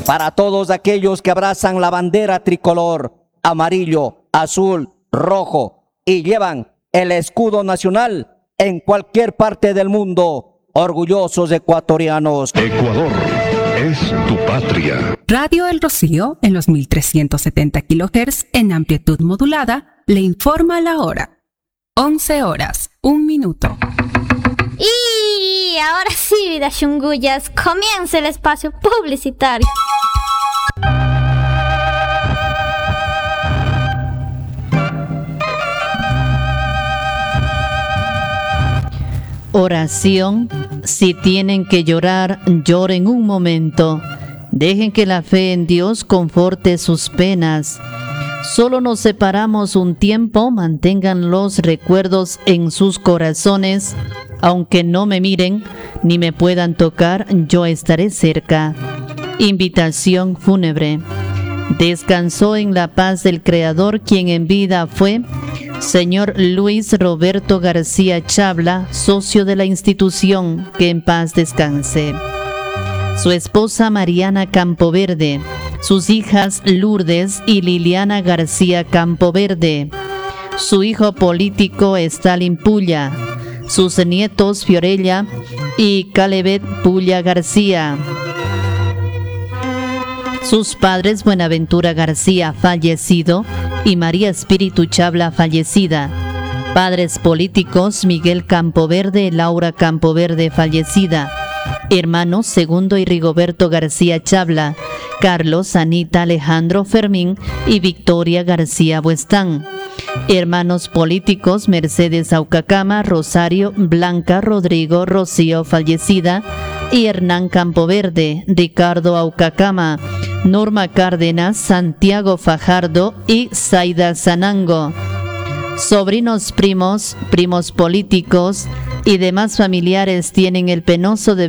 para todos aquellos que abrazan la bandera tricolor, amarillo, azul, rojo y llevan el escudo nacional en cualquier parte del mundo, orgullosos ecuatorianos. Ecuador es tu patria. Radio El Rocío, en los 1370 kHz en amplitud modulada, le informa la hora. 11 horas, 1 minuto. Y ahora sí, vida chungullas, comienza el espacio publicitario. Oración: si tienen que llorar, lloren un momento. Dejen que la fe en Dios conforte sus penas. Solo nos separamos un tiempo, mantengan los recuerdos en sus corazones. Aunque no me miren ni me puedan tocar, yo estaré cerca. Invitación fúnebre. Descansó en la paz del Creador, quien en vida fue señor Luis Roberto García Chabla, socio de la institución, que en paz descanse. Su esposa Mariana Campoverde, sus hijas Lourdes y Liliana García Campoverde, su hijo político Stalin Pulla, sus nietos Fiorella y Calebet Pulla García, sus padres Buenaventura García, fallecido, y María Espíritu Chabla, fallecida. Padres políticos Miguel Campoverde, Laura Campoverde, fallecida. Hermanos Segundo y Rigoberto García Chabla, Carlos, Anita, Alejandro, Fermín y Victoria García Buestán. Hermanos políticos Mercedes Aucacama, Rosario, Blanca, Rodrigo, Rocío, fallecida, y Hernán Campoverde, Ricardo Aucacama, Norma Cárdenas, Santiago Fajardo y Zaida Sanango. Sobrinos, primos políticos y demás familiares tienen el penoso deber